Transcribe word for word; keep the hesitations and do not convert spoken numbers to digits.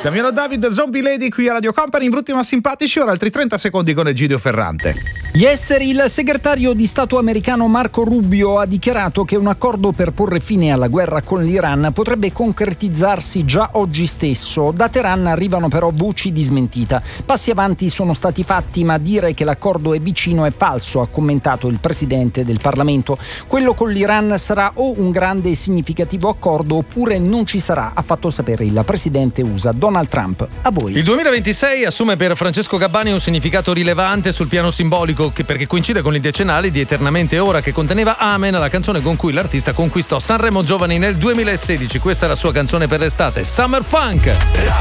Damiano David, Zombie Lady qui a Radio Company, brutti ma simpatici. Ora altri trenta secondi con Egidio Ferrante. Gli esteri, il segretario di Stato americano Marco Rubio ha dichiarato che un accordo per porre fine alla guerra con l'Iran potrebbe concretizzarsi già oggi stesso. Da Teheran arrivano però voci di smentita. Passi avanti sono stati fatti, ma dire che l'accordo è vicino è falso, ha commentato il presidente del Parlamento. Quello con l'Iran sarà o un grande e significativo accordo oppure non ci sarà, ha fatto sapere il presidente U S A Donald Trump. A voi. Il duemilaventisei assume per Francesco Gabbani un significato rilevante sul piano simbolico, che perché coincide con il decennale di Eternamente Ora, che conteneva Amen, la canzone con cui l'artista conquistò Sanremo Giovani nel duemilasedici. Questa è la sua canzone per l'estate, Summer Funk.